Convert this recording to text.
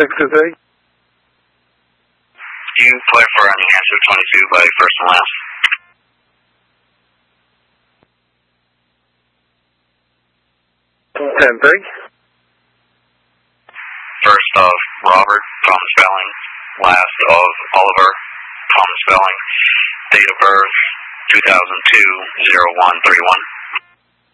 628. Do you play for New Hampshire 22 by first and last? And 3. First of Robert, Thomas Spelling. Last of Oliver, Thomas Spelling. Date of birth, 2002-0131.